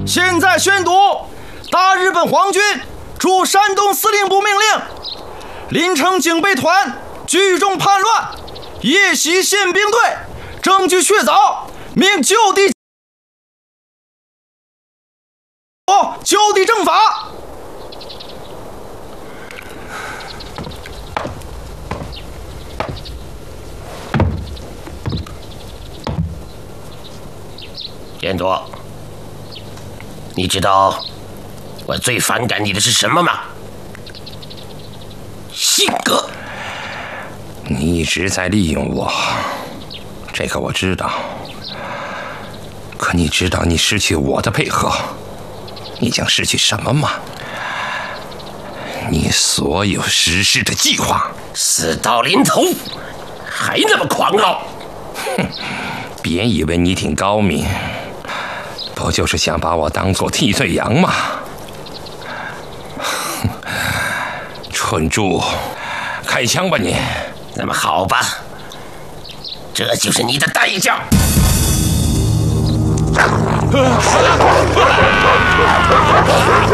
现在宣读：大日本皇军驻山东司令部命令，临城警备团聚众叛乱，夜袭宪兵队，证据确凿，命就地正法。 监督，你知道我最反感你的是什么吗？性格。 你一直在利用我，这个我知道。可你知道你失去我的配合，你将失去什么吗？你所有实施的计划。 死到临头还那么狂傲。 哼，别以为你挺高明，不就是想把我当作替罪羊吗？蠢猪，开枪吧你！ 那么好吧，这就是你的代价。